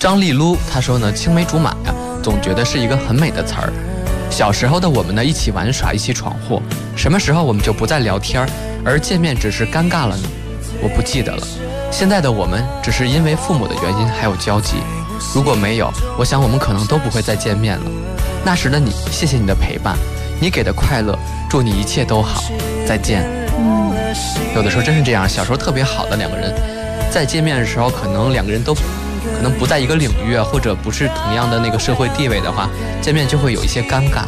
张丽露她说呢，青梅竹马呀，总觉得是一个很美的词儿。小时候的我们呢，一起玩耍，一起闯祸，什么时候我们就不再聊天，而见面只是尴尬了呢？我不记得了。现在的我们只是因为父母的原因还有交集，如果没有，我想我们可能都不会再见面了。那时的你，谢谢你的陪伴，你给的快乐，祝你一切都好，再见。有的时候真是这样，小时候特别好的两个人，再见面的时候，可能两个人都可能不在一个领域啊，或者不是同样的那个社会地位的话，见面就会有一些尴尬。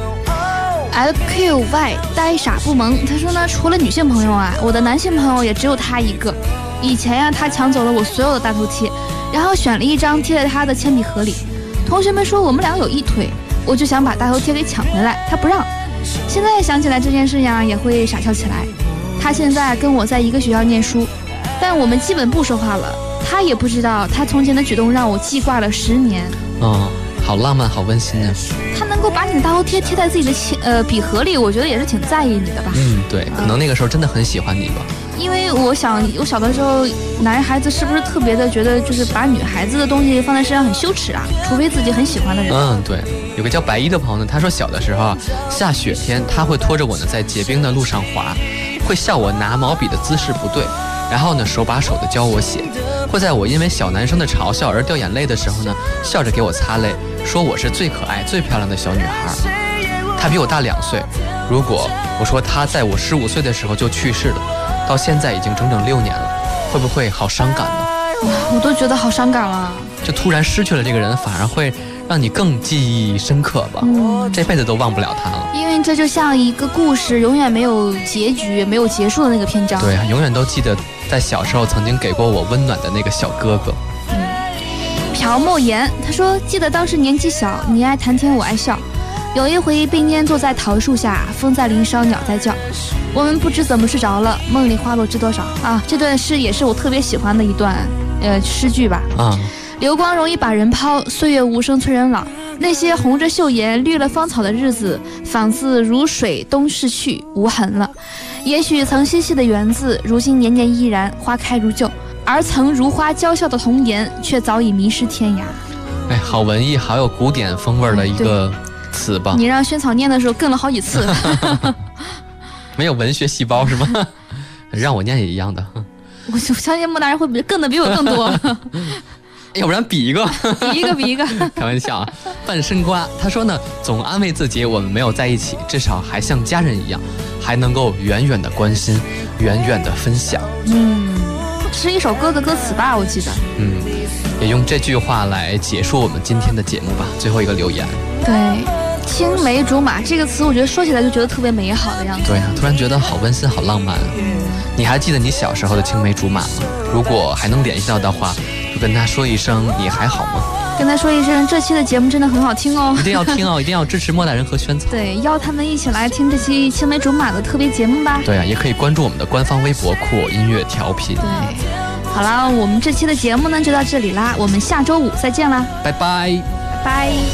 LQY 呆傻不萌，他说呢，除了女性朋友啊，我的男性朋友也只有他一个。以前呀，他抢走了我所有的大头贴，然后选了一张贴在他的铅笔盒里。同学们说我们俩有一腿，我就想把大头贴给抢回来，他不让。现在想起来这件事呀，也会傻笑起来。他现在跟我在一个学校念书，但我们基本不说话了。他也不知道，他从前的举动让我记挂了10年。 好浪漫，好温馨啊！ 他能够把你的大头贴贴在自己的笔盒里，我觉得也是挺在意你的吧？ 对，可能那个时候真的很喜欢你吧。 因为我想，我小的时候，男孩子是不是特别的觉得，就是把女孩子的东西放在身上很羞耻啊？除非自己很喜欢的人。 对，有个叫白衣的朋友呢，他说小的时候啊，下雪天他会拖着我呢在结冰的路上滑，会笑我拿毛笔的姿势不对，然后呢手把手的教我写，会在我因为小男生的嘲笑而掉眼泪的时候呢，笑着给我擦泪，说我是最可爱最漂亮的小女孩。他比我大2岁，如果我说他在我15岁的时候就去世了，到现在已经整整6年了，会不会好伤感呢？ 我都觉得好伤感了。 就突然失去了这个人，反而会让你更记忆深刻吧。这辈子都忘不了他了。 因为这就像一个故事永远没有结局、没有结束的那个篇章。 对啊，永远都记得在小时候曾经给过我温暖的那个小哥哥。 朴莫言他说，记得当时年纪小，你爱谈天我爱笑，有一回并肩坐在桃树下，风在林梢鸟在叫，我们不知怎么睡着了，梦里花落知多少啊！这段诗也是我特别喜欢的一段诗句吧。流光容易把人抛，岁月无声催人老。那些红着秀颜绿了芳草的日子，仿似如水东逝去，无痕了。也许曾嬉戏的园子，如今年年依然，花开如旧，而曾如花娇笑的童颜，却早已迷失天涯。 好文艺，好有古典风味的一个词吧。 你让萱草念的时候更了好几次。 没有文学细胞是吗？让我念也一样的。 我相信莫大人会更的比我更多。 要不然比一个比一个开玩笑啊。半生瓜他说呢，总安慰自己我们没有在一起，至少还像家人一样，还能够远远的关心，远远的分享。 是一首歌的歌词吧，我记得。 也用这句话来结束我们今天的节目吧。最后一个留言， 对，青梅竹马这个词，我觉得说起来就觉得特别美好的样子。 对啊，突然觉得好温馨好浪漫。你还记得你小时候的青梅竹马吗？如果还能联系到的话，就跟他说一声你还好吗？ 跟他说一声，这期的节目真的很好听哦， 一定要听哦，一定要支持莫大人和萱草。 对，邀他们一起来听这期青梅竹马的特别节目吧。 对啊，也可以关注我们的官方微博酷我音乐调频。 对，好了，我们这期的节目呢就到这里啦，我们下周5再见啦， 拜拜， 拜拜。